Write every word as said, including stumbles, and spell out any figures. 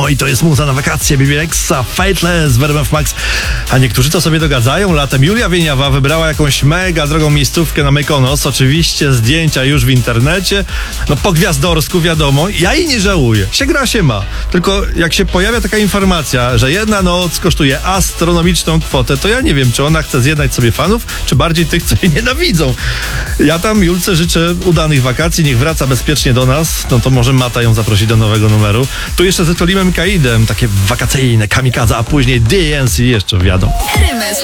Oj, to jest muza na wakacje, B B Rexa, Fateless w R M F Max. A niektórzy to sobie dogadzają. Latem Julia Wieniawa wybrała jakąś mega drogą miejscówkę na Mykonos. Oczywiście zdjęcia już w internecie. No po gwiazdorsku wiadomo. Ja jej nie żałuję. Się gra się ma. Tylko jak się pojawia taka informacja, że jedna noc kosztuje astronomiczną kwotę, to ja nie wiem, czy ona chce zjednać sobie fanów, czy bardziej tych, co jej nienawidzą. Ja tam Julce życzę udanych wakacji. Niech wraca bezpiecznie do nas. No to może Mata ją zaprosi do nowego numeru. Tu jeszcze ze Tolimem Kaidem, takie wakacyjne kamikaze, a później D N C jeszcze wiadomo.